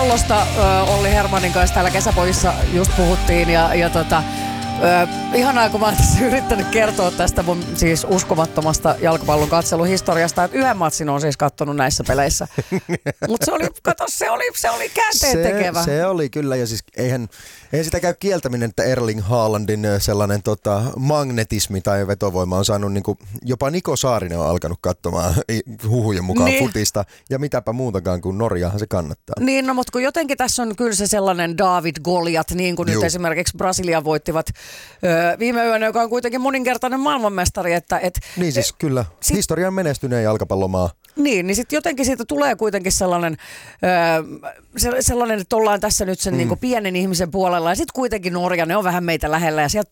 jalkapallosta Olli Hermanin kanssa täällä Kesäpojissa just puhuttiin ja ihanaa, kun mä oon tässä yrittänyt kertoa tästä mun siis uskomattomasta jalkapallon katseluhistoriasta, että yhden matsin on siis kattonut näissä peleissä. Mutta se oli käänteen tekevä. Se oli kyllä, ja siis eihän sitä käy kieltäminen, että Erling Haalandin sellainen magnetismi tai vetovoima on saanut niinku, jopa Niko Saarinen on alkanut katsomaan huhujen mukaan futista, ja mitäpä muutakaan kuin Norjahan se kannattaa. Niin, no mutta kun jotenkin tässä on kyllä se sellainen David Goliat, niin kuin nyt esimerkiksi Brasilia voittivat viime yönä, joka on kuitenkin moninkertainen maailmanmestari. Niin siis kyllä, historian menestyneen jalkapallomaa. Niin sitten jotenkin siitä tulee kuitenkin sellainen, että ollaan tässä nyt sen niinku pienen ihmisen puolella. Ja sitten kuitenkin Norja, ne on vähän meitä lähellä. Ja sieltä